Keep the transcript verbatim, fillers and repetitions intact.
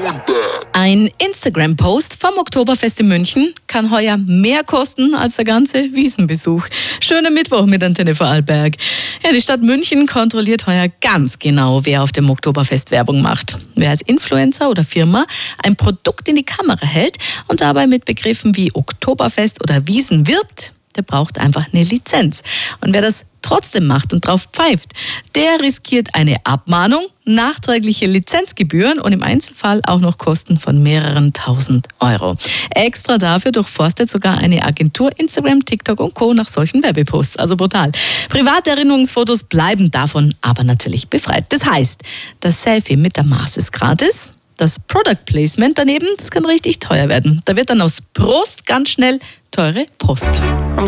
Ein Instagram-Post vom Oktoberfest in München kann heuer mehr kosten als der ganze Wiesenbesuch. Schöner Mittwoch mit Antenne Vorarlberg. Ja, die Stadt München kontrolliert heuer ganz genau, wer auf dem Oktoberfest Werbung macht. Wer als Influencer oder Firma ein Produkt in die Kamera hält und dabei mit Begriffen wie Oktoberfest oder Wiesn wirbt, der braucht einfach eine Lizenz. Und wer das trotzdem macht und drauf pfeift, der riskiert eine Abmahnung, nachträgliche Lizenzgebühren und im Einzelfall auch noch Kosten von mehreren tausend Euro. Extra dafür durchforstet sogar eine Agentur Instagram, TikTok und Co. nach solchen Werbeposts. Also brutal. Private Erinnerungsfotos bleiben davon aber natürlich befreit. Das heißt, das Selfie mit der Maß ist gratis. Das Product Placement daneben, das kann richtig teuer werden. Da wird dann aus Prost ganz schnell teure Post.